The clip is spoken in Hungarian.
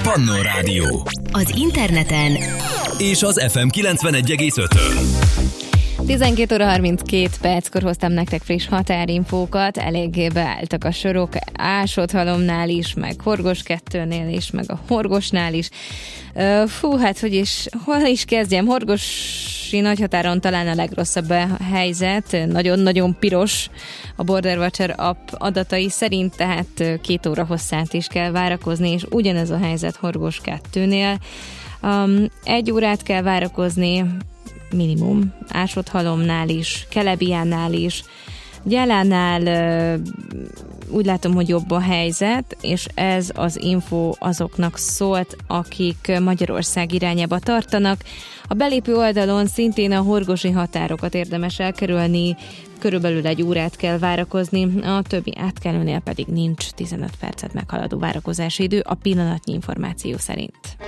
Manna Rádió. Az interneten És az FM 91,5-ön. 12 óra 32 perckor hoztam nektek friss határinfókat, eléggé beálltak a sorok Ásodhalomnál is, meg Horgos 2-nél is, meg a Horgosnál is. Hát hol is kezdjem? Horgosi nagyhatáron talán a legrosszabb a helyzet, nagyon-nagyon piros a Border Watcher app adatai szerint, tehát 2 óra hosszát is kell várakozni, és ugyanez a helyzet Horgos 2-nél. 1 órát kell várakozni, minimum, Ásodhalomnál is, Kelebiánál is, Gyelánál úgy látom, hogy jobb a helyzet, és ez az info azoknak szólt, akik Magyarország irányába tartanak. A belépő oldalon szintén a horgosi határokat érdemes elkerülni, körülbelül 1 órát kell várakozni, a többi átkelőnél pedig nincs 15 percet meghaladó várakozási idő a pillanatnyi információ szerint.